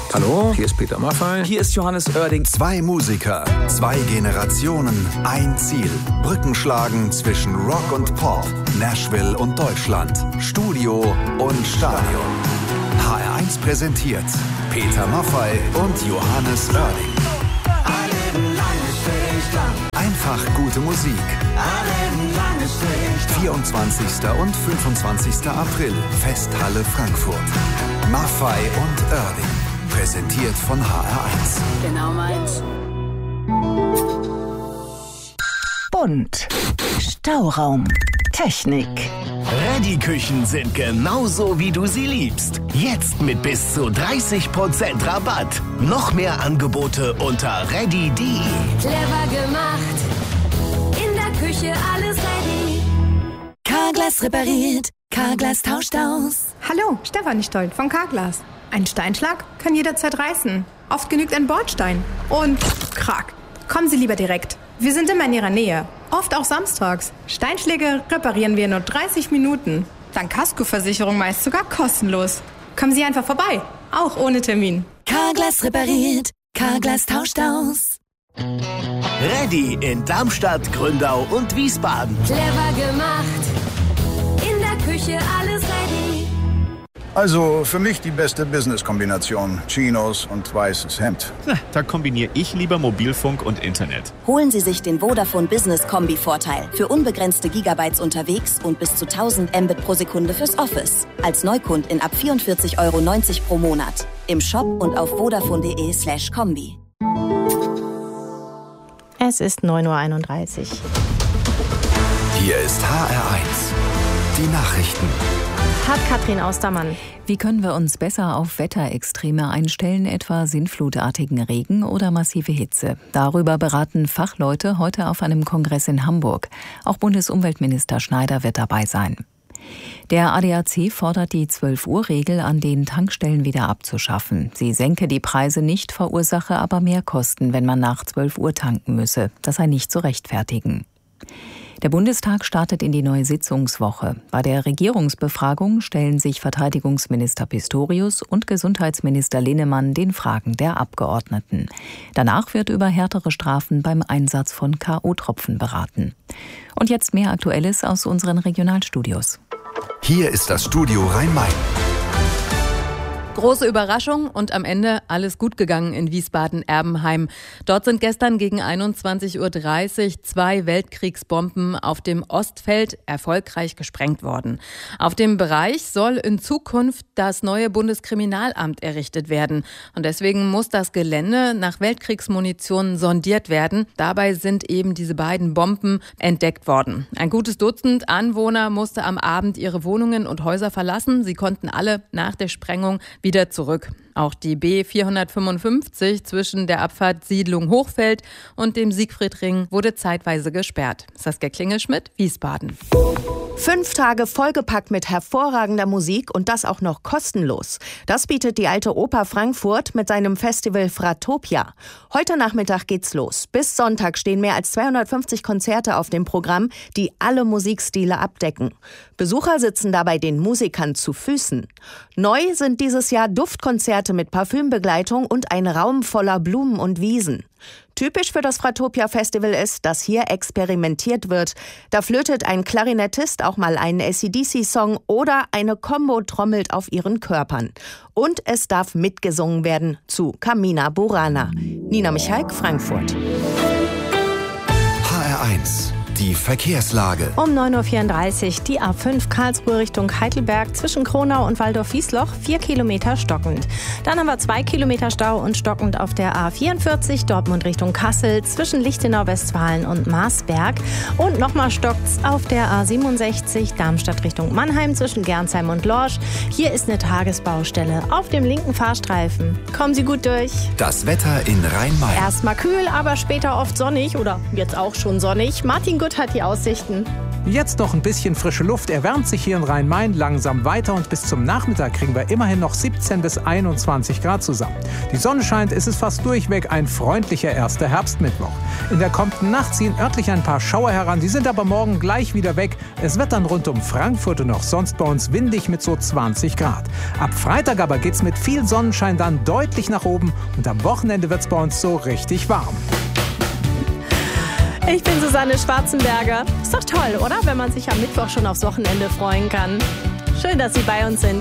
Hallo, hier ist Peter Maffay. Hier ist Johannes Oerding. 2 Musiker, 2 Generationen, ein Ziel. Brücken schlagen zwischen Rock und Pop, Nashville und Deutschland, Studio und Stadion. HR1 präsentiert Peter Maffay und Johannes Oerding. Einfach gute Musik. 24. und 25. April, Festhalle Frankfurt. Maffay und Oerding. Präsentiert von HR1. Genau meins. Bunt. Stauraum. Technik. Reddy-Küchen sind genauso, wie du sie liebst. Jetzt mit bis zu 30% Rabatt. Noch mehr Angebote unter reddy.de. Clever gemacht. In der Küche alles ready. Carglass repariert. Carglass tauscht aus. Hallo, Stefanie Stolt von Carglass. Ein Steinschlag kann jederzeit reißen. Oft genügt ein Bordstein. Und krack. Kommen Sie lieber direkt. Wir sind immer in Ihrer Nähe. Oft auch samstags. Steinschläge reparieren wir in nur 30 Minuten. Dank Kaskoversicherung meist sogar kostenlos. Kommen Sie einfach vorbei. Auch ohne Termin. Carglass repariert. Carglass tauscht aus. Reddy in Darmstadt, Gründau und Wiesbaden. Clever gemacht. In der Küche alles ready. Also für mich die beste Business-Kombination. Chinos und weißes Hemd. Da kombiniere ich lieber Mobilfunk und Internet. Holen Sie sich den Vodafone Business Kombi-Vorteil. Für unbegrenzte Gigabytes unterwegs und bis zu 1000 Mbit pro Sekunde fürs Office. Als Neukundin ab 44,90 € pro Monat. Im Shop und auf vodafone.de/kombi. Es ist 9:31 Uhr. Hier ist HR1. Die Nachrichten. Hat Katrin Austermann. Wie können wir uns besser auf Wetterextreme einstellen, etwa sintflutartigen Regen oder massive Hitze? Darüber beraten Fachleute heute auf einem Kongress in Hamburg. Auch Bundesumweltminister Schneider wird dabei sein. Der ADAC fordert die 12-Uhr-Regel an den Tankstellen wieder abzuschaffen. Sie senke die Preise nicht, verursache aber mehr Kosten, wenn man nach 12 Uhr tanken müsse. Das sei nicht zu rechtfertigen. Der Bundestag startet in die neue Sitzungswoche. Bei der Regierungsbefragung stellen sich Verteidigungsminister Pistorius und Gesundheitsminister Linnemann den Fragen der Abgeordneten. Danach wird über härtere Strafen beim Einsatz von K.O.-Tropfen beraten. Und jetzt mehr Aktuelles aus unseren Regionalstudios. Hier ist das Studio Rhein-Main. Große Überraschung und am Ende alles gut gegangen in Wiesbaden-Erbenheim. Dort sind gestern gegen 21:30 Uhr 2 Weltkriegsbomben auf dem Ostfeld erfolgreich gesprengt worden. Auf dem Bereich soll in Zukunft das neue Bundeskriminalamt errichtet werden. Und deswegen muss das Gelände nach Weltkriegsmunition sondiert werden. Dabei sind eben diese beiden Bomben entdeckt worden. Ein gutes Dutzend Anwohner musste am Abend ihre Wohnungen und Häuser verlassen. Sie konnten alle nach der Sprengung wieder zurück. Auch die B455 zwischen der Abfahrt Siedlung Hochfeld und dem Siegfriedring wurde zeitweise gesperrt. Saskia Klingelschmidt, Wiesbaden. 5 Tage vollgepackt mit hervorragender Musik und das auch noch kostenlos. Das bietet die Alte Oper Frankfurt mit seinem Festival Fratopia. Heute Nachmittag geht's los. Bis Sonntag stehen mehr als 250 Konzerte auf dem Programm, die alle Musikstile abdecken. Besucher sitzen dabei den Musikern zu Füßen. Neu sind dieses Jahr Duftkonzerte mit Parfümbegleitung und ein Raum voller Blumen und Wiesen. Typisch für das Fratopia Festival ist, dass hier experimentiert wird. Da flötet ein Klarinettist auch mal einen AC/DC-Song oder eine Combo trommelt auf ihren Körpern. Und es darf mitgesungen werden zu Carmina Burana. Nina Michalk, Frankfurt. HR1. Die Verkehrslage. Um 9:34 Uhr die A5 Karlsruhe Richtung Heidelberg zwischen Kronau und Waldorf-Wiesloch 4 Kilometer stockend. Dann haben wir 2 Kilometer Stau und stockend auf der A44 Dortmund Richtung Kassel zwischen Lichtenau, Westfalen und Marsberg. Und nochmal stockt's auf der A67 Darmstadt Richtung Mannheim zwischen Gernsheim und Lorsch. Hier ist eine Tagesbaustelle auf dem linken Fahrstreifen. Kommen Sie gut durch. Das Wetter in Rhein-Main. Erstmal kühl, aber später oft sonnig oder jetzt auch schon sonnig. Martin Gut hat die Aussichten. Jetzt noch ein bisschen frische Luft, erwärmt sich hier in Rhein-Main langsam weiter und bis zum Nachmittag kriegen wir immerhin noch 17 bis 21 Grad zusammen. Die Sonne scheint, es ist fast durchweg ein freundlicher erster Herbstmittwoch. In der kommenden Nacht ziehen örtlich ein paar Schauer heran, die sind aber morgen gleich wieder weg. Es wird dann rund um Frankfurt und auch sonst bei uns windig mit so 20 Grad. Ab Freitag aber geht's mit viel Sonnenschein dann deutlich nach oben und am Wochenende wird's bei uns so richtig warm. Ich bin Susanne Schwarzenberger. Ist doch toll, oder? Wenn man sich am Mittwoch schon aufs Wochenende freuen kann. Schön, dass Sie bei uns sind.